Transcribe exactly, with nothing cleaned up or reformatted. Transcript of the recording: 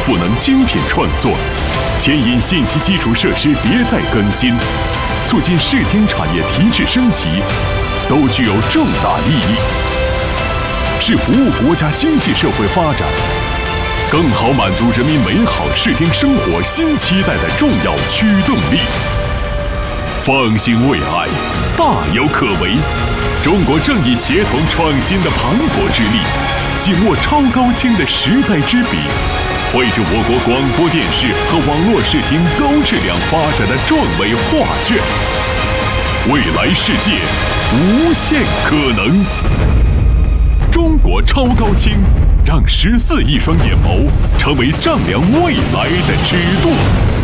赋能精品创作，牵引信息基础设施迭代更新，促进视听产业提质升级，都具有重大意义，是服务国家经济社会发展，更好满足人民美好视听生活新期待的重要驱动力。放心未来，大有可为。中国正以协同创新的磅礴之力，紧握超高清的时代之笔，绘制我国广播电视和网络视听高质量发展的壮伟画卷。未来世界无限可能。中国超高清，让十四亿双眼眸成为丈量未来的尺度。